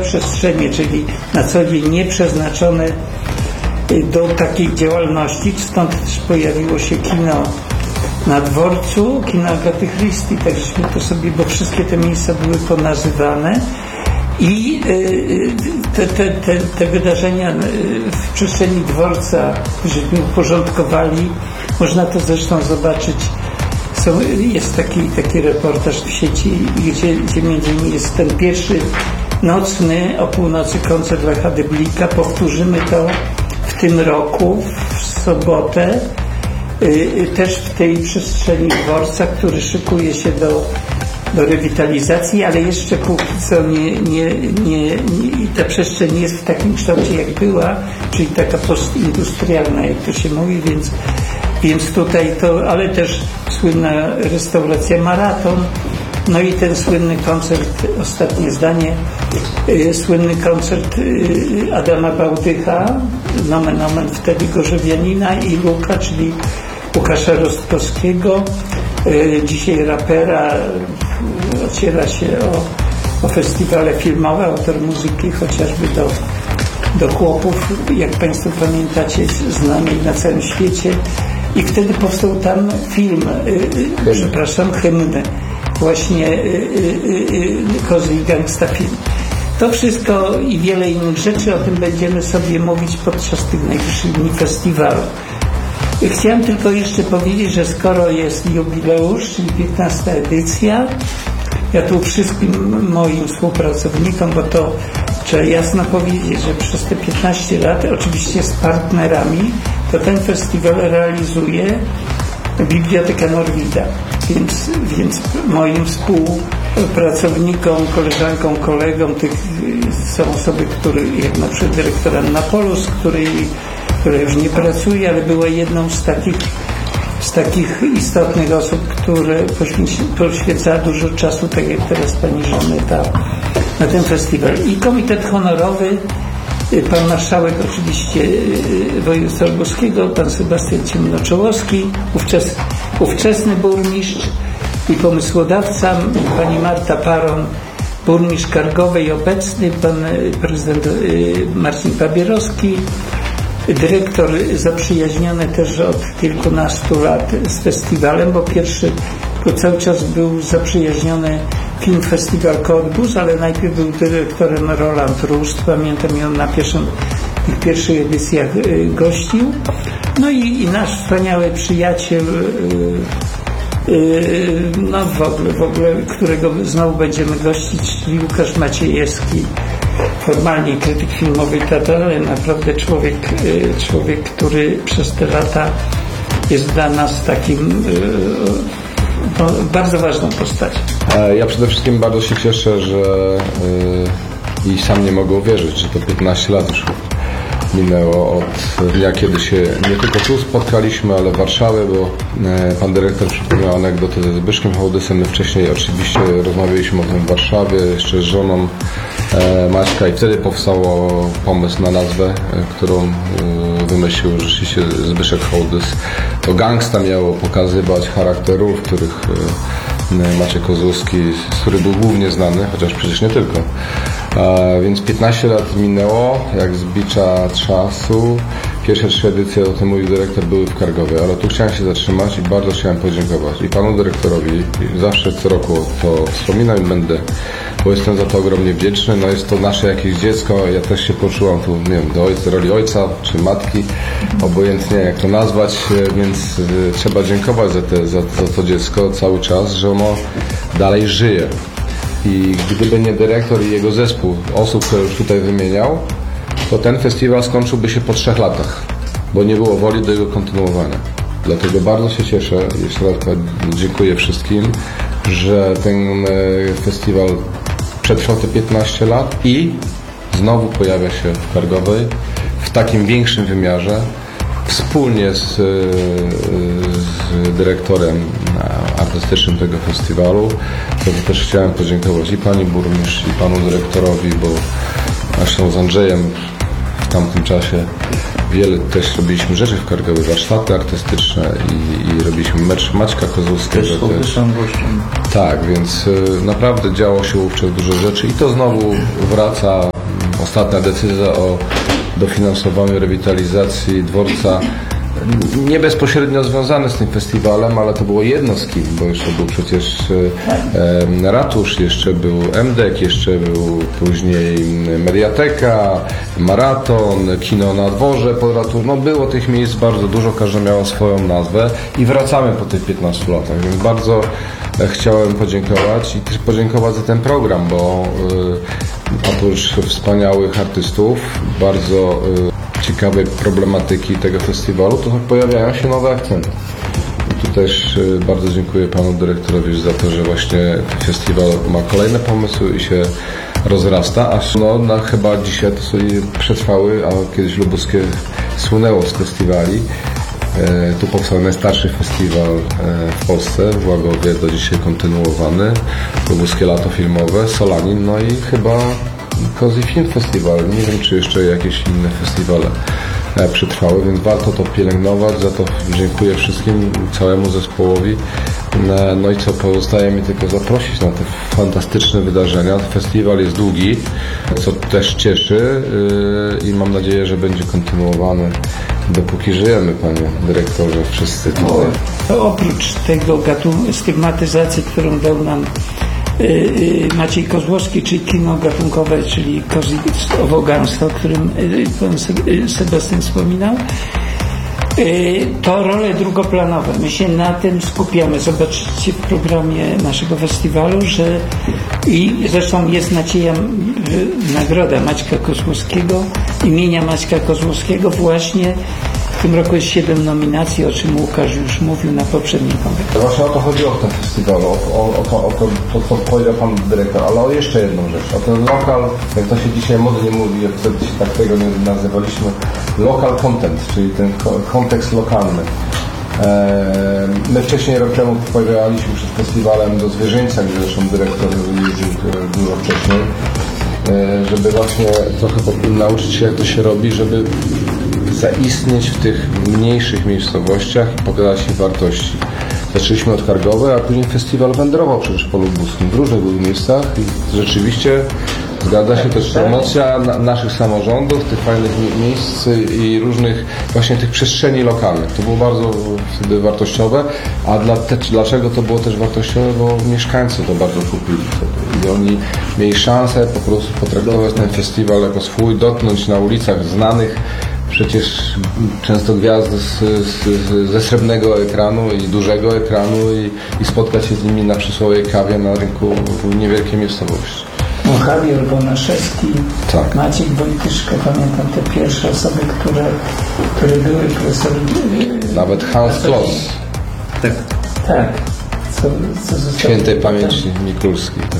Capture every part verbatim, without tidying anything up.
przestrzenie, czyli na co dzień nieprzeznaczone do takiej działalności, stąd też pojawiło się kino na dworcu, kino Agaty Christie, tak żeśmy to sobie, bo wszystkie te miejsca były ponazywane i te, te, te, te wydarzenia w przestrzeni dworca żeśmy uporządkowali. Można to zresztą zobaczyć. Są, jest taki, taki reportaż w sieci, gdzie, gdzie między innymi jest ten pierwszy nocny, o północy koncert Lecha Dyblika. Powtórzymy to w tym roku, w sobotę, yy, też w tej przestrzeni dworca, który szykuje się do, do rewitalizacji, ale jeszcze póki co nie, nie, nie, nie, ta przestrzeń jest w takim kształcie, jak była, czyli taka postindustrialna, jak to się mówi, więc Więc tutaj to, ale też słynna restauracja Maraton, no i ten słynny koncert, ostatnie zdanie, y, słynny koncert y, Adama Bałdycha, nomen omen wtedy Gorzewianina i Luka, czyli Łukasza Rostkowskiego, y, dzisiaj rapera, y, ociera się o, o festiwale filmowe, autor muzyki chociażby do, do Chłopów, jak Państwo pamiętacie, znany na całym świecie. I wtedy powstał tam film, yy, przepraszam, hymn, właśnie yy, yy, Kozy i Gangsta film. To wszystko i wiele innych rzeczy, o tym będziemy sobie mówić podczas tych najbliższych dni festiwalu. Chciałem tylko jeszcze powiedzieć, że skoro jest jubileusz, czyli piętnasta edycja, ja tu wszystkim moim współpracownikom, bo to trzeba jasno powiedzieć, że przez te piętnaście lat, oczywiście z partnerami, to ten festiwal realizuje Biblioteka Norwida. Więc, więc moim współpracownikom, koleżankom, kolegom, tych są osoby, które, jak na przykład dyrektor Anna Polus, której, która już nie pracuje, ale była jedną z takich, z takich istotnych osób, które poświęca dużo czasu, tak jak teraz pani Żaneta, na ten festiwal. I komitet honorowy, pan marszałek oczywiście województwa lubuskiego, pan Sebastian Ciemnoczołowski, ówczes, ówczesny burmistrz i pomysłodawca, pani Marta Paron, burmistrz Kargowej obecny, pan prezydent Marcin Pabierowski, dyrektor zaprzyjaźniony też od kilkunastu lat z festiwalem, bo pierwszy to cały czas był zaprzyjaźniony Film Festiwal Cottbus, ale najpierw był dyrektorem Roland Rust, pamiętam, i on na pierwszym, tych pierwszych edycjach gościł. No i, i nasz wspaniały przyjaciel, no w ogóle, w ogóle, którego znowu będziemy gościć, czyli Łukasz Maciejewski, formalnie krytyk filmowy, ale naprawdę człowiek, człowiek, który przez te lata jest dla nas takim no, bardzo ważną postacią. Ja przede wszystkim bardzo się cieszę, że yy, i sam nie mogę uwierzyć, że to piętnaście lat już minęło od dnia, kiedy się nie tylko tu spotkaliśmy, ale w Warszawie, bo yy, pan dyrektor przypomniał anegdotę ze Zbyszkiem Hołdysem. My wcześniej oczywiście rozmawialiśmy o tym w Warszawie, jeszcze z żoną yy, Maćka, i wtedy powstał pomysł na nazwę, yy, którą yy, wymyślił rzeczywiście Zbyszek Hołdys. To Gangsta miało pokazywać charakterów, których yy, Maciek Kozłowski, z który był głównie znany, chociaż przecież nie tylko. A więc piętnaście lat minęło, jak z bicza czasu. Pierwsze trzy edycje, o tym mówił dyrektor, były w Kargowej, ale tu chciałem się zatrzymać i bardzo chciałem podziękować i panu dyrektorowi. Zawsze co roku to wspominam i będę, bo jestem za to ogromnie wdzięczny. No jest to nasze jakieś dziecko, ja też się poczułam tu, nie wiem, do ojca, roli ojca czy matki, obojętnie jak to nazwać, więc y, trzeba dziękować za, te, za, za to dziecko cały czas, że ono dalej żyje. I gdyby nie dyrektor i jego zespół osób, które już tutaj wymieniał, to ten festiwal skończyłby się po trzech latach, bo nie było woli do jego kontynuowania. Dlatego bardzo się cieszę, jeszcze raz dziękuję wszystkim, że ten festiwal przetrwał te piętnaście lat i znowu pojawia się w Kargowej w takim większym wymiarze, wspólnie z, z dyrektorem artystycznym tego festiwalu. To też chciałem podziękować i pani burmistrz, i panu dyrektorowi, bo zresztą z Andrzejem w tamtym czasie wiele też robiliśmy rzeczy w Kargowej, warsztaty artystyczne i, i robiliśmy mecz Maćka Kozłowskiego też. też. Tak, więc y, naprawdę działo się wówczas dużo rzeczy i to znowu wraca ostatnia decyzja o dofinansowaniu rewitalizacji dworca, nie bezpośrednio związane z tym festiwalem, ale to było jedno z kim, bo jeszcze był przecież e, ratusz, jeszcze był M D E K, jeszcze był później mediateka, maraton, kino na dworze pod ratusz. No było tych miejsc bardzo dużo, każde miało swoją nazwę i wracamy po tych piętnastu latach, więc bardzo chciałem podziękować i też podziękować za ten program, bo y, oprócz wspaniałych artystów, bardzo y, ciekawej problematyki tego festiwalu, to pojawiają się nowe akcenty. I tu też y, bardzo dziękuję panu dyrektorowi za to, że właśnie festiwal ma kolejne pomysły i się rozrasta, aż no, no chyba dzisiaj to sobie przetrwały, a kiedyś lubuskie słynęło z festiwali. E, tu powstał najstarszy festiwal e, w Polsce, w Łagowie, do dzisiaj kontynuowany, Lubuskie Lato Filmowe, Solanin, no i chyba Cozy Film Festival. Nie wiem, czy jeszcze jakieś inne festiwale e, przetrwały, więc warto to pielęgnować. Za to dziękuję wszystkim, całemu zespołowi. E, no i co, pozostaje mi tylko zaprosić na te fantastyczne wydarzenia. Festiwal jest długi, co też cieszy e, i mam nadzieję, że będzie kontynuowany. Dopóki żyjemy, panie dyrektorze, wszyscy tutaj. To oprócz tego gatunku, stygmatyzacji, którą dał nam y, y, Maciej Kozłowski, czyli kino gatunkowe, czyli Kozy owo gangsta, o którym y, pan Sebastian wspominał, y, to role drugoplanowe. My się na tym skupiamy. Zobaczycie w programie naszego festiwalu, że i zresztą jest nadzieja, nagroda Maćka Kozłowskiego, imienia Maćka Kozłowskiego. Właśnie w tym roku jest siedem nominacji, o czym Łukasz już mówił na poprzedniej konferencji. Właśnie o to chodziło w tym festiwalu, o, o, o, to, o to, to, co powiedział pan dyrektor, ale o jeszcze jedną rzecz, o ten lokal, jak to się dzisiaj modnie mówi, jak wtedy się tak tego nie nazywaliśmy, local content, czyli ten kontekst lokalny. My wcześniej rok temu pojechaliśmy przed festiwalem do Zwierzyńca, gdzie zresztą dyrektor jeździł dużo wcześniej, żeby właśnie trochę nauczyć się, jak to się robi, żeby zaistnieć w tych mniejszych miejscowościach i pokazać ich wartości. Zaczęliśmy od Kargowej, a później festiwal wędrował przecież po lubuskim, w różnych miejscach i rzeczywiście zgadza się też promocja na, naszych samorządów, tych fajnych miejsc i różnych właśnie tych przestrzeni lokalnych. To było bardzo wtedy wartościowe, a dla te, dlaczego to było też wartościowe? Bo mieszkańcy to bardzo kupili wtedy i oni mieli szansę po prostu potraktować ten festiwal jako swój, dotknąć na ulicach znanych przecież często gwiazdy z, z, ze srebrnego ekranu i dużego ekranu i, i spotkać się z nimi na przysłowie kawie na rynku w niewielkiej miejscowości. Javier Bonaszewski, tak. Maciek Wojtyszka, pamiętam te pierwsze osoby, które, które były profesorem. Nawet Hans Kloss. Tak. Tak. Co, co Świętej pamięci Mikulski. Tak.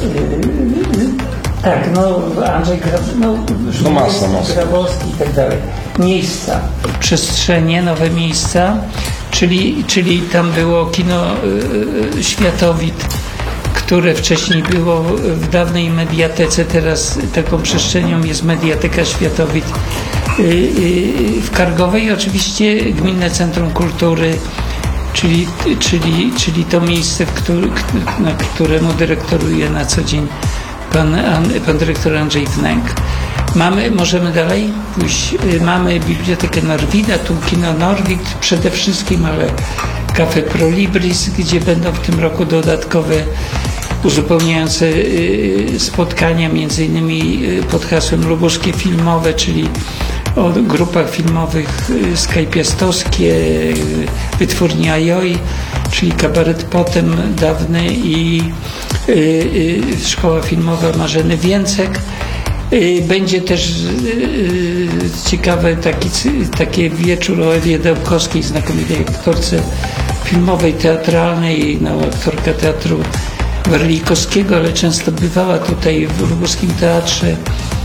Tak, no Andrzej Grab, no, no masa, masa. Grabowski i tak dalej. Miejsca, przestrzenie, nowe miejsca, czyli, czyli tam było kino y, Światowit, które wcześniej było w dawnej mediatece, teraz taką przestrzenią jest Mediateka Światowit y, y, w Kargowej. Oczywiście Gminne Centrum Kultury, czyli, czyli, czyli to miejsce, w który, na któremu dyrektoruje na co dzień Pan, pan dyrektor Andrzej Wnęk. Mamy, możemy dalej pójść. Mamy Bibliotekę Norwida, tu kino Norwid przede wszystkim, ale Cafe Pro Libris, gdzie będą w tym roku dodatkowe uzupełniające spotkania, między innymi pod hasłem Lubuskie Filmowe, czyli o grupach filmowych Sky Piastowskie, Wytwórnia Joj, czyli Kabaret Potem dawny i y, y, Szkoła Filmowa Marzeny Więcek. Y, będzie też y, ciekawe taki, taki wieczór o Ewie Dałkowskiej, znakomitej aktorce filmowej, teatralnej, no, aktorka teatru Warlikowskiego, ale często bywała tutaj w Lubuskim Teatrze.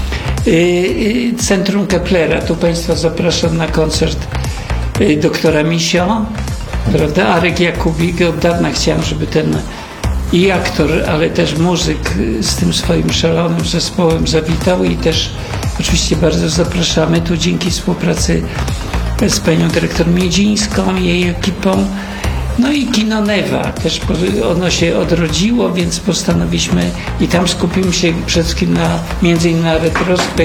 Centrum Keplera, tu Państwa zapraszam na koncert doktora Misio, prawda? Arek Jakubik, od dawna chciałem, żeby ten i aktor, ale też muzyk z tym swoim szalonym zespołem zawitał i też oczywiście bardzo zapraszamy tu dzięki współpracy z panią dyrektor Miedzińską i jej ekipą. No i kino Newa, też ono się odrodziło, więc postanowiliśmy i tam skupimy się przede wszystkim na, między innymi na retrospekcji.